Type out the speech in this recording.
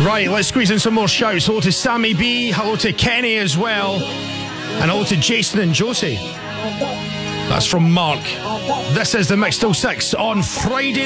Right, let's squeeze in some more shouts. Hello to Sammy B, hello to Kenny as well, and hello to Jason and Josie. That's from Mark. This is the Mix Till 6 on Friday